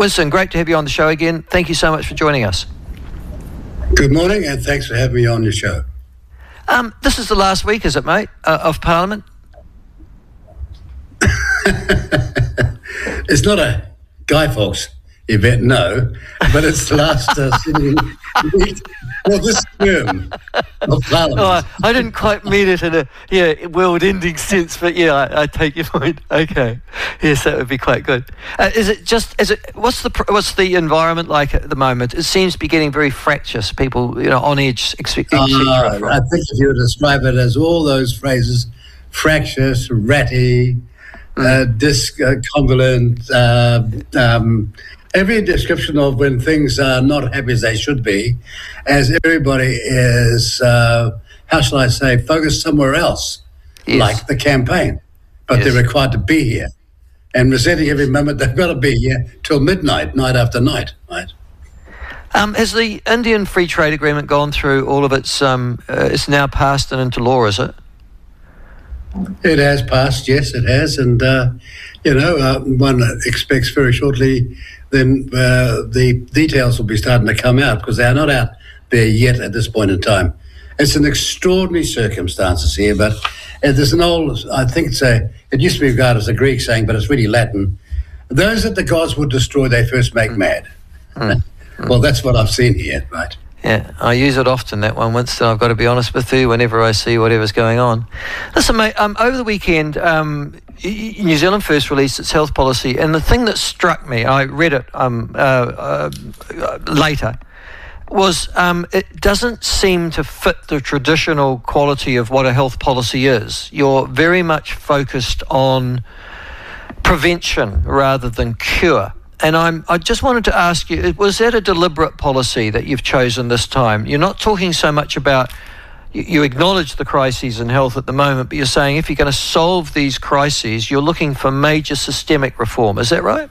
Winston, great to have you on the show again. Thank you so much for joining us. Good morning, and thanks for having me on your show. This is the last week, is it, mate, of Parliament? It's not a Guy Fawkes event, no, but it's the last sitting week of this term of Parliament. Oh, I didn't quite mean it in a world-ending sense, but I take your point. Okay, yes, that would be quite good. What's the environment like at the moment? It seems to be getting very fractious. People, on edge, etc. I think if you were to describe it as all those phrases, fractious, ratty, disconvolute, every description of when things are not happy as they should be, as everybody is, how shall I say, focused somewhere else, yes, like the campaign. But yes, they're required to be here and resenting every moment they've got to be here till midnight, night after night, right? Has the Indian Free Trade Agreement gone through all of its, it's now passed and into law, is it? It has passed, yes, it has. And, one expects very shortly then the details will be starting to come out, because they are not out there yet at this point in time. It's an extraordinary circumstances here, but there's an old, I think it used to be regarded as a Greek saying, but it's really Latin. Those that the gods would destroy, they first make mad. Well, that's what I've seen here, right? Yeah, I use it often, that one, Winston. I've got to be honest with you, whenever I see whatever's going on. Listen, mate, over the weekend, New Zealand First released its health policy, and the thing that struck me, I read it later, was it doesn't seem to fit the traditional quality of what a health policy is. You're very much focused on prevention rather than cure. And I just wanted to ask you, was that a deliberate policy that you've chosen this time? You're not talking so much about, you acknowledge the crises in health at the moment, but you're saying if you're going to solve these crises, you're looking for major systemic reform. Is that right?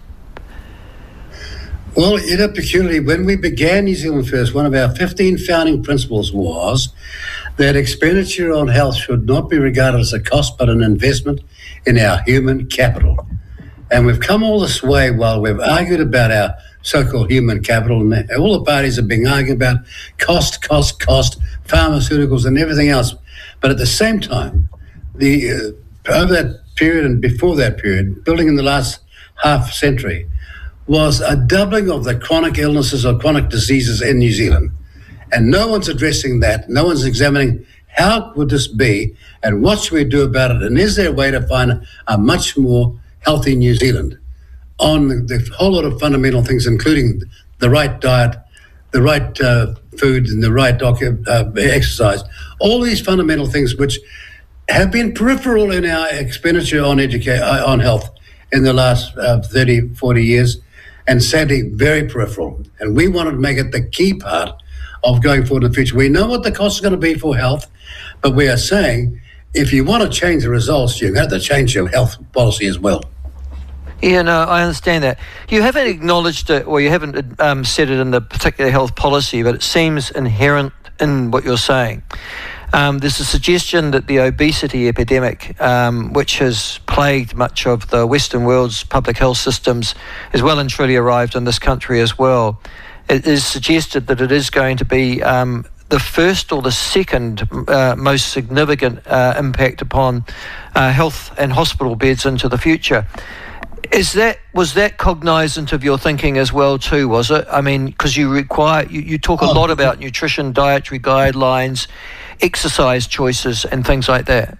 Well, peculiarly, when we began New Zealand First, one of our 15 founding principles was that expenditure on health should not be regarded as a cost, but an investment in our human capital. And we've come all this way while we've argued about our so-called human capital, and all the parties have been arguing about cost, pharmaceuticals and everything else. But at the same time, over that period and before that period, building in the last half century, was a doubling of the chronic illnesses or chronic diseases in New Zealand. And no one's addressing that. No one's examining how would this be and what should we do about it, and is there a way to find a much more healthy New Zealand on the whole lot of fundamental things, including the right diet, the right food, and the right exercise. All these fundamental things which have been peripheral in our expenditure on on health in the last 30, 40 years, and sadly very peripheral. And we wanted to make it the key part of going forward in the future. We know what the cost is going to be for health, but we are saying if you want to change the results, you have to change your health policy as well. Yeah, no, I understand that. You haven't acknowledged it, or you haven't said it in the particular health policy, but it seems inherent in what you're saying. There's a suggestion that the obesity epidemic, which has plagued much of the Western world's public health systems, has well and truly arrived in this country as well. It is suggested that it is going to be the first or the second most significant impact upon health and hospital beds into the future. Was that cognizant of your thinking as well too, was it? I mean, because you talk a lot about nutrition, dietary guidelines, exercise choices and things like that.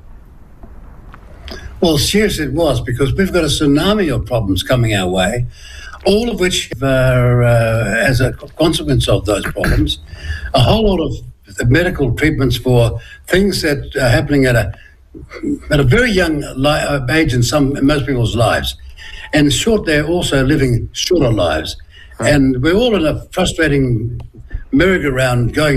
Well, seriously it was, because we've got a tsunami of problems coming our way, all of which are, as a consequence of those problems, a whole lot of medical treatments for things that are happening at a very young age in most people's lives. And short, they're also living shorter lives. And we're all in a frustrating merry-go-round going